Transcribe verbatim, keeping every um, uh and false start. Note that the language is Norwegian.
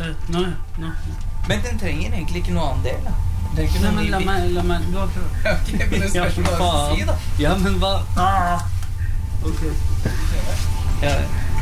Nå, nå. Men den trenger egentlig ikke noe annen del, da. Den Nei, men la meg, la meg, du har prøvd. Ok, men det spørs hva du si, da. Ja, men hva? Ah. Ok. Ja,